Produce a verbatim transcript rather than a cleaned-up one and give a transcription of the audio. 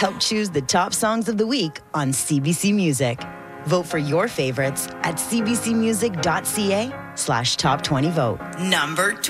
Help choose the top songs of the week on C B C Music. Vote for your favorites at cbcmusic.ca slash top 20 vote. Number twenty.